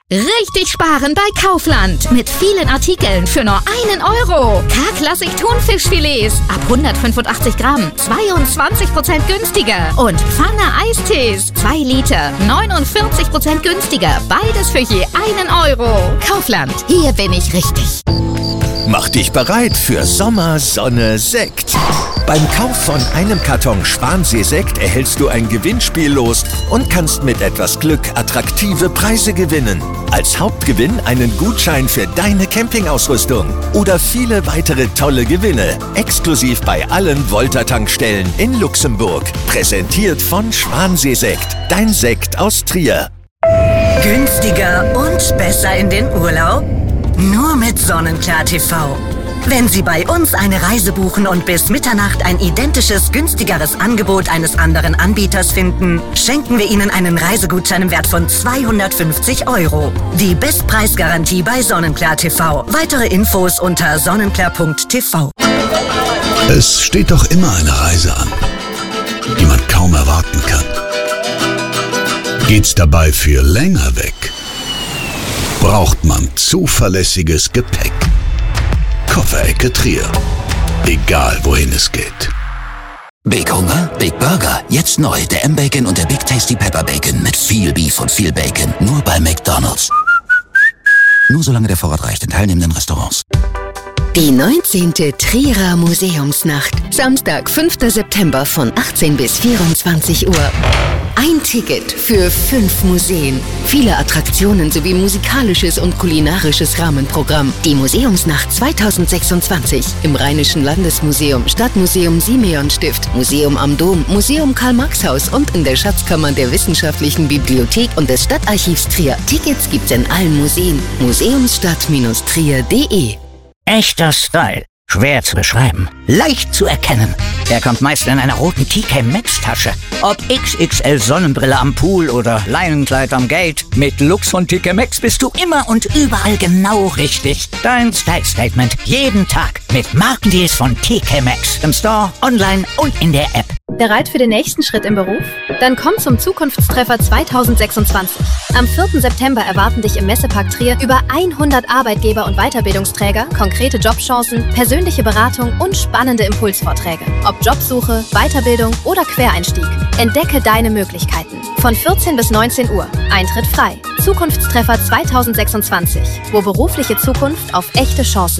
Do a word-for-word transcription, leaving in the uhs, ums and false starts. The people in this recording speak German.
Richtig sparen bei Kaufland. Mit vielen Artikeln für nur einen Euro. K-Klassik Thunfischfilets ab hundertfünfundachtzig Gramm. zweiundzwanzig Prozent günstiger. Und Pfanne Eistees. zwei Liter. neunundvierzig Prozent günstiger. Beides für je einen Euro. Kaufland. Hier bin ich richtig. Mach dich bereit für Sommer, Sonne, Sekt. Beim Kauf von einem Karton Schwansee-Sekt erhältst du ein Gewinnspiel los und kannst mit etwas Glück attraktive Preise gewinnen. Als Hauptgewinn einen Gutschein für deine Campingausrüstung oder viele weitere tolle Gewinne. Exklusiv bei allen Volta-Tankstellen in Luxemburg. Präsentiert von Schwansee-Sekt. Dein Sekt aus Trier. Günstiger und besser in den Urlaub? Nur mit Sonnenklar T V. Wenn Sie bei uns eine Reise buchen und bis Mitternacht ein identisches, günstigeres Angebot eines anderen Anbieters finden, schenken wir Ihnen einen Reisegutschein im Wert von zweihundertfünfzig Euro. Die Bestpreisgarantie bei Sonnenklar T V. Weitere Infos unter sonnenklar punkt t v. Es steht doch immer eine Reise an, die man kaum erwarten kann. Geht's dabei für länger weg? Braucht man zuverlässiges Gepäck. Kofferecke Trier. Egal wohin es geht. Big Hunger? Big Burger. Jetzt neu. Der M-Bacon und der Big Tasty Pepper Bacon. Mit viel Beef und viel Bacon. Nur bei McDonald's. Nur solange der Vorrat reicht in teilnehmenden Restaurants. Die neunzehnte Trierer Museumsnacht. Samstag, fünfter September von achtzehn bis vierundzwanzig Uhr. Ein Ticket für fünf Museen. Viele Attraktionen sowie musikalisches und kulinarisches Rahmenprogramm. Die Museumsnacht zweitausendsechsundzwanzig im Rheinischen Landesmuseum, Stadtmuseum Simeonstift, Museum am Dom, Museum Karl-Marx-Haus und in der Schatzkammern der Wissenschaftlichen Bibliothek und des Stadtarchivs Trier. Tickets gibt's in allen Museen. museumsstadt Trier punkt de. Echter Style. Schwer zu beschreiben. Leicht zu erkennen. Er kommt meist in einer roten T K Maxx Tasche. Ob X X L Sonnenbrille am Pool oder Leinenkleid am Gate. Mit Lux von T K Maxx bist du immer und überall genau richtig. Dein Style Statement. Jeden Tag. Mit Markendeals von T K Maxx. Im Store, online und in der App. Bereit für den nächsten Schritt im Beruf? Dann komm zum Zukunftstreffer zweitausendsechsundzwanzig. Am vierten September erwarten dich im Messepark Trier über hundert Arbeitgeber und Weiterbildungsträger, konkrete Jobchancen, persönliche Beratung und spannende Impulsvorträge. Ob Jobsuche, Weiterbildung oder Quereinstieg. Entdecke deine Möglichkeiten. Von vierzehn bis neunzehn Uhr. Eintritt frei. Zukunftstreffer zweitausendsechsundzwanzig. Wo berufliche Zukunft auf echte Chancen